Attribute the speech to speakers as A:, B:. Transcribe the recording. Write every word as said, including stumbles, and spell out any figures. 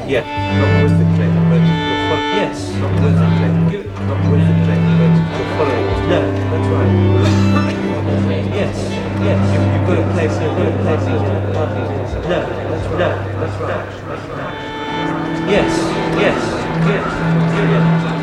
A: Yeah, not with the click, but you're following. Yes, not with the click, not with the click, but you're following. No, that's right. Yes, yes. You, you've got to place it. You've got to place it. No, that's right. No, that's right. Yes, yes, yes, yes.